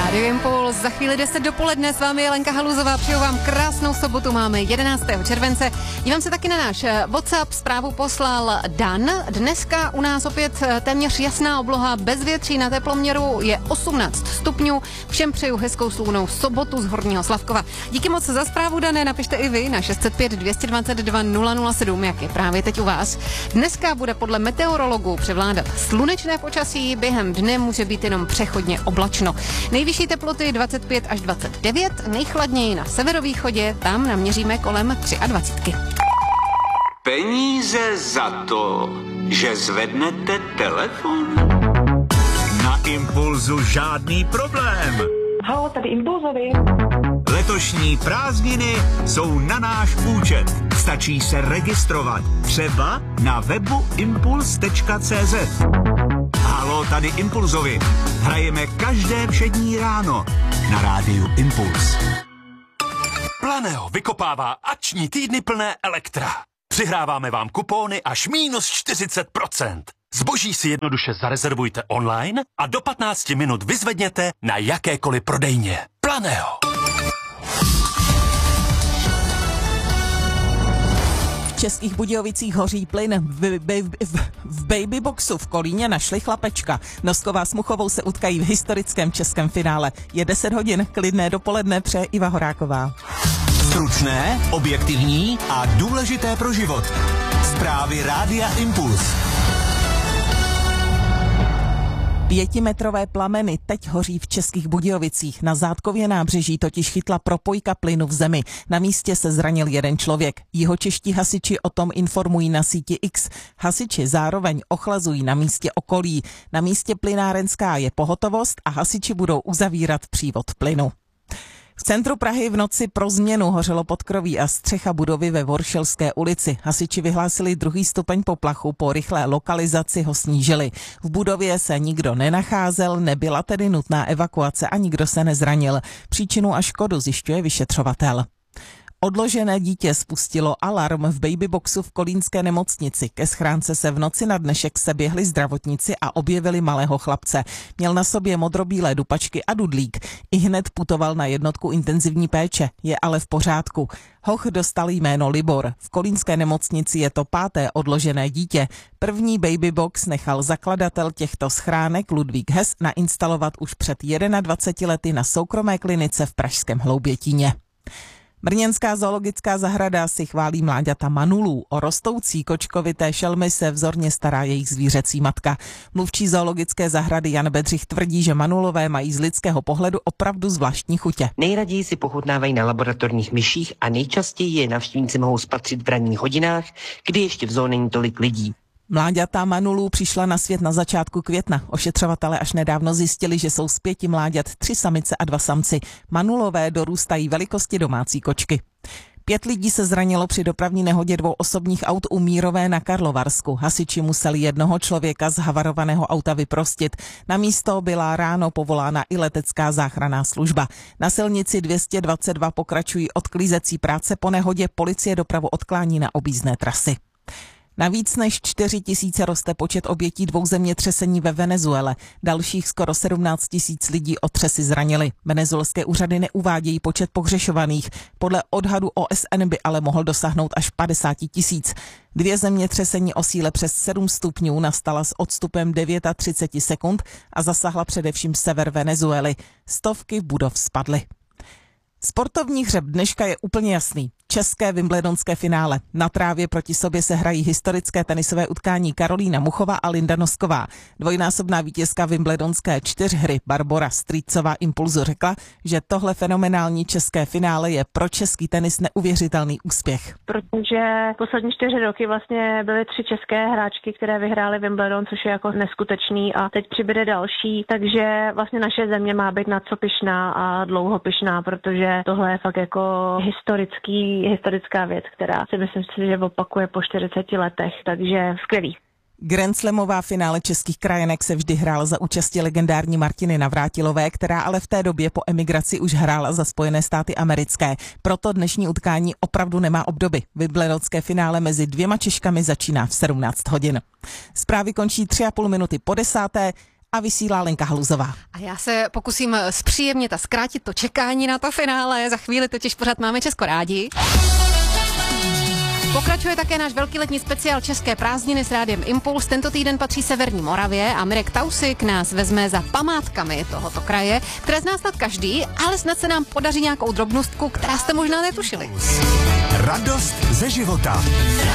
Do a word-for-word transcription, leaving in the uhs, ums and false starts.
Rádio Impuls, za chvíli deset dopoledne, s vámi je Lenka Haluzová, přeju vám krásnou sobotu, máme jedenáctého července. Dívám se taky na náš WhatsApp, zprávu poslal Dan. Dneska u nás opět téměř jasná obloha, bez větří, na teploměru je osmnáct stupňů. Všem přeju hezkou slunnou sobotu z Horního Slavkova. Díky moc za zprávu, Dané, napište i vy na šest set pět dvě dva dva nula nula sedm, jak je právě teď u vás. Dneska bude podle meteorologů převládat slunečné počasí, během dne může být jenom přechodně oblačno. Nejvyšší teploty dvacet pět až dvacet devět, nejchladněji na severovýchodě, tam naměříme kolem dvacet tři. Peníze za to, že zvednete telefon? Na Impulzu žádný problém. Halo, tady Impulzovi. Letošní prázdniny jsou na náš účet. Stačí se registrovat. Třeba na webu impuls tečka cé zet. Halo, tady Impulzovi. Hrajeme každé všední ráno na rádiu Impuls. Planeo vykopává akční týdny plné elektra. Přihráváme vám kupóny až mínus čtyřicet procent. Zboží si jednoduše zarezervujte online a do patnácti minut vyzvedněte na jakékoliv prodejně. Planeo. V Českých Budějovicích hoří plyn. V, v, v, v Babyboxu v Kolíně našli chlapečka. Nosková s Muchovou se utkají v historickém českém finále. Je deset hodin, klidné dopoledne, přeje Iva Horáková. Stručné, objektivní a důležité pro život. Zprávy Rádia Impuls. Pětimetrové plameny teď hoří v Českých Budějovicích. Na Zátkově nábřeží totiž chytla propojka plynu v zemi. Na místě se zranil jeden člověk. Jihočeští hasiči o tom informují na síti X. Hasiči zároveň ochlazují na místě okolí. Na místě plynárenská je pohotovost a hasiči budou uzavírat přívod plynu. V centru Prahy v noci pro změnu hořelo podkroví a střecha budovy ve Voršilské ulici. Hasiči vyhlásili druhý stupeň poplachu, po rychlé lokalizaci ho snížili. V budově se nikdo nenacházel, nebyla tedy nutná evakuace a nikdo se nezranil. Příčinu a škodu zjišťuje vyšetřovatel. Odložené dítě spustilo alarm v Babyboxu v kolínské nemocnici. Ke schránce se v noci na dnešek seběhli zdravotníci a objevili malého chlapce. Měl na sobě modrobílé dupačky a dudlík. Ihned putoval na jednotku intenzivní péče, je ale v pořádku. Hoch dostal jméno Libor. V kolínské nemocnici je to páté odložené dítě. První Babybox nechal zakladatel těchto schránek Ludvík Hess nainstalovat už před dvaceti jedněmi lety na soukromé klinice v pražském Hloubětíně. Brněnská zoologická zahrada si chválí mláďata manulů. O rostoucí kočkovité šelmy se vzorně stará jejich zvířecí matka. Mluvčí zoologické zahrady Jan Bedřich tvrdí, že manulové mají z lidského pohledu opravdu zvláštní chutě. Nejraději si pochutnávají na laboratorních myších a nejčastěji je navštívníci mohou spatřit v ranních hodinách, kdy ještě v zoo není tolik lidí. Mláďata manulů přišla na svět na začátku května. Ošetřovatelé až nedávno zjistili, že jsou z pěti mláďat tři samice a dva samci. Manulové dorůstají velikosti domácí kočky. Pět lidí se zranilo při dopravní nehodě dvou osobních aut u Mírové na Karlovarsku. Hasiči museli jednoho člověka z havarovaného auta vyprostit. Na místo byla ráno povolána i letecká záchranná služba. Na silnici dvě stě dvacet dva pokračují odklízecí práce, po nehodě policie dopravu odklání na objízdné trasy. Na víc než čtyři tisíce roste počet obětí dvou zemětřesení ve Venezuele. Dalších skoro sedmnáct tisíc lidí otřesy zranili. Venezuelské úřady neuvádějí počet pohřešovaných. Podle odhadu O S N by ale mohl dosáhnout až padesát tisíc. Dvě zemětřesení o síle přes sedm stupňů nastala s odstupem třicet devět sekund a zasahla především sever Venezuely. Stovky budov spadly. Sportovní hřeb dneška je úplně jasný. České wimbledonské finále. Na trávě proti sobě se hrají historické tenisové utkání Karolína Muchová a Linda Nosková. Dvojnásobná vítězka wimbledonské čtyřhry Barbora Strýcová Impulzu řekla, že tohle fenomenální české finále je pro český tenis neuvěřitelný úspěch. Protože poslední čtyři roky vlastně byly tři české hráčky, které vyhrály Wimbledon, což je jako neskutečný a teď přibude další, takže vlastně naše země má být na co pyšná a dlouho pyšná, protože tohle je fakt jako historický historická věc, která si myslím, že opakuje po čtyřiceti letech, takže skvělý. Grand Slamová finále českých krajenek se vždy hrála za účasti legendární Martiny Navrátilové, která ale v té době po emigraci už hrála za Spojené státy americké. Proto dnešní utkání opravdu nemá obdoby. Wimbledonské finále mezi dvěma Češkami začíná v sedmnáct hodin. Zprávy končí tři a půl minuty po desáté a vysílá Lenka Haluzová. A já se pokusím zpříjemnit a zkrátit to čekání na to finále. Za chvíli totiž pořád máme Česko rádi. Pokračuje také náš velký letní speciál České prázdniny s rádiem Impuls. Tento týden patří Severní Moravě a Mirek Tausik nás vezme za památkami tohoto kraje, které zná snad každý, ale snad se nám podaří nějakou drobnostku, která jste možná netušili. Radost ze života.